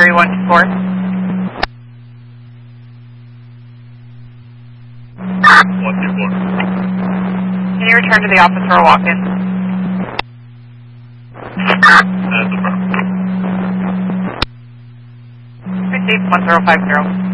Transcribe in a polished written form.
Erie 124. 124. Can you return to the office for a walk-in? That's affirmative. Received 1050.